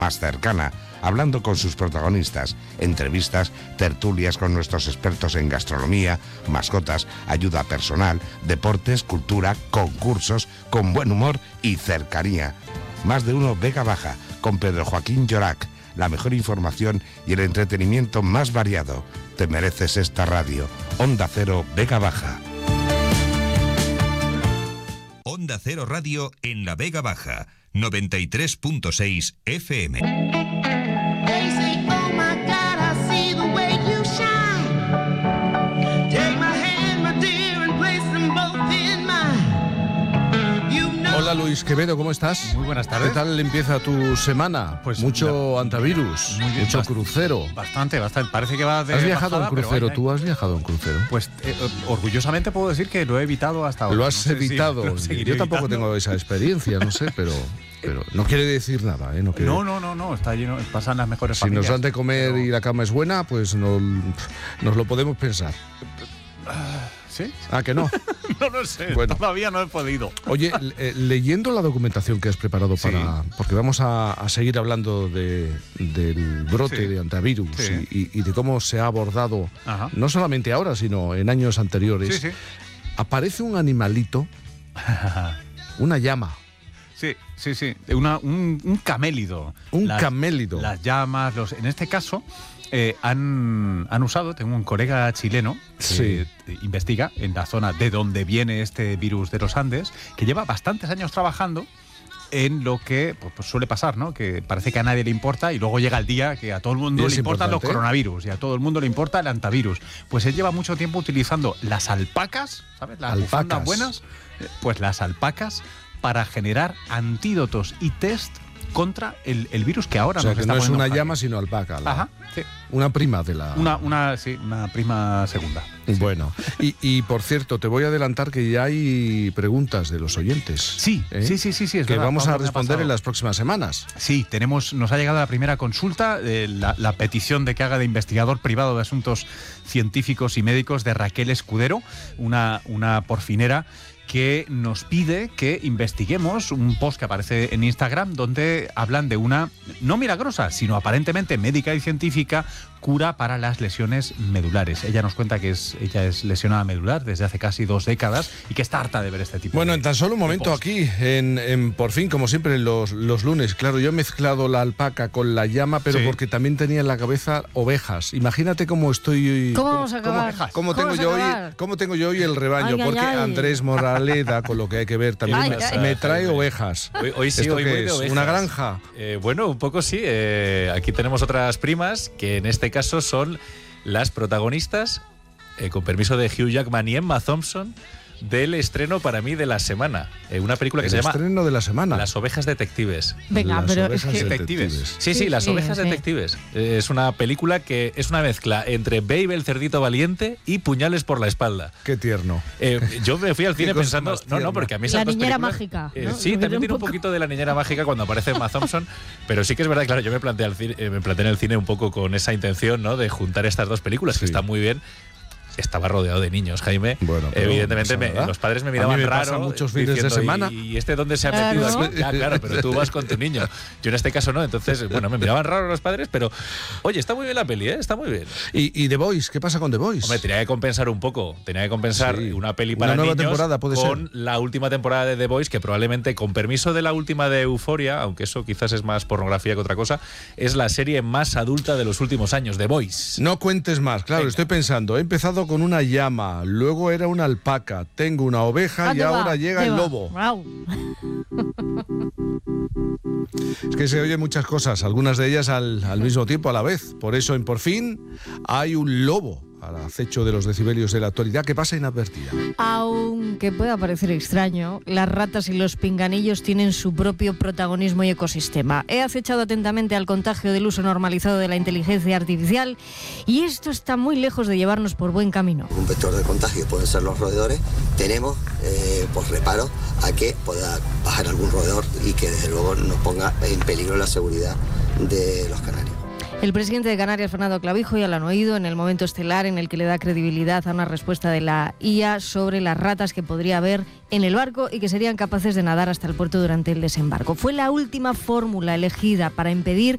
más cercana, hablando con sus protagonistas, entrevistas, tertulias con nuestros expertos en gastronomía, mascotas, ayuda personal, deportes, cultura, concursos, con buen humor y cercanía. Más de uno Vega Baja, con Pedro Joaquín Llorac, la mejor información y el entretenimiento más variado. Te mereces esta radio. Onda Cero Vega Baja. Onda Cero Radio en la Vega Baja, 93.6 FM. Hola Luis Quevedo, ¿cómo estás? Muy buenas tardes. ¿Qué tal empieza tu semana? Pues mucho antivirus, mucho crucero. Bastante. Parece que va de ¿Has viajado bajada, en crucero? pero ¿Tú has viajado en crucero? Pues orgullosamente puedo decir que lo he evitado hasta ahora. Lo has evitado. Yo tampoco evitando. tengo esa experiencia, no sé, pero no quiere decir nada, ¿eh? No, está lleno, pasan las mejores Si familias. nos dan de comer y la cama es buena, pues nos lo podemos pensar. ¿Sí? ¿Ah, que no? No lo sé, Bueno. todavía no he podido. Oye, leyendo la documentación que has preparado porque vamos a seguir hablando del brote de antivirus y de cómo se ha abordado, no solamente ahora, sino en años anteriores. Aparece un animalito, una llama. Sí. Un camélido. Camélido. Las llamas, en este caso... han usado, tengo un colega chileno que investiga en la zona de donde viene este virus de los Andes, que lleva bastantes años trabajando en lo que pues suele pasar, ¿no? Que parece que a nadie le importa y luego llega el día que a todo el mundo le importan los coronavirus y a todo el mundo le importa el antivirus. Pues él lleva mucho tiempo utilizando las alpacas, ¿sabes? Las bufandas buenas, pues las alpacas para generar antídotos y test contra el virus que ahora nos está poniendo. O sea, que no es una llama, sino alpaca. Sí. Una prima de la... Una prima segunda. Bueno, y por cierto, te voy a adelantar que ya hay preguntas de los oyentes. Sí, es que verdad, vamos a responder en las próximas semanas. Sí, nos ha llegado la primera consulta, la petición de que haga de investigador privado de asuntos científicos y médicos de Raquel Escudero, una porfinera, que nos pide que investiguemos un post que aparece en Instagram donde hablan de una, no milagrosa, sino aparentemente médica y científica, cura para las lesiones medulares. Ella nos cuenta que ella es lesionada medular desde hace casi 2 décadas y que está harta de ver este tipo en tan solo un momento aquí, en Por Fin, como siempre, los lunes. Claro, yo he mezclado la alpaca con la llama, pero porque también tenía en la cabeza ovejas. Imagínate cómo estoy... ¿Cómo vamos a acabar? ¿Cómo tengo yo hoy el rebaño? Porque Andrés Moraleda, con lo que hay que ver también, me trae ovejas. Hoy sí, hoy muy de ovejas. ¿Una granja? Bueno, un poco sí. Aquí tenemos otras primas que en este caso son las protagonistas, con permiso de Hugh Jackman y Emma Thompson, del estreno para mí de la semana. Una película que se llama... ¿El estreno de la semana? Las ovejas detectives. Venga, pero es que... Detectives. Sí, Las ovejas detectives. Es una película que es una mezcla entre Babe el cerdito valiente y Puñales por la espalda. Qué tierno. Yo me fui al cine pensando... No, porque a mí esas La niñera películas, mágica. ¿No? Sí, también tiene un poquito de la niñera mágica cuando aparece Emma Thompson, pero sí que es verdad, claro, yo me planteé en el cine un poco con esa intención, ¿no?, de juntar estas dos películas, que están muy bien. Estaba rodeado de niños, Jaime. Bueno, evidentemente los padres me miraban raro. Muchos fines de semana. ¿Y este dónde se ha metido aquí? Claro, pero tú vas con tu niño. Yo en este caso no. Entonces, me miraban raro los padres, pero oye, está muy bien la peli, está muy bien. ¿Y The Voice? ¿Qué pasa con The Voice? Hombre, tenía que compensar un poco. Tenía que compensar una peli para una nueva niños temporada, puede con ser. la última temporada de The Voice, que probablemente, con permiso de la última de Euphoria, aunque eso quizás es más pornografía que otra cosa, es la serie más adulta de los últimos años, The Voice. No cuentes más, claro, estoy pensando. He empezado con una llama, luego era una alpaca, tengo una oveja y ahora llega el lobo. Wow. Es que se oyen muchas cosas, algunas de ellas al mismo tiempo, a la vez. Por eso en Por Fin hay un lobo al acecho de los decibelios de la actualidad que pasa inadvertida. Aunque pueda parecer extraño, las ratas y los pinganillos tienen su propio protagonismo y ecosistema. He acechado atentamente al contagio del uso normalizado de la inteligencia artificial y esto está muy lejos de llevarnos por buen camino. Un vector de contagio pueden ser los roedores. Tenemos por reparo a que pueda bajar algún roedor y que desde luego nos ponga en peligro la seguridad de los canarios. El presidente de Canarias, Fernando Clavijo, ya lo han oído en el momento estelar en el que le da credibilidad a una respuesta de la IA sobre las ratas que podría haber en el barco y que serían capaces de nadar hasta el puerto durante el desembarco. Fue la última fórmula elegida para impedir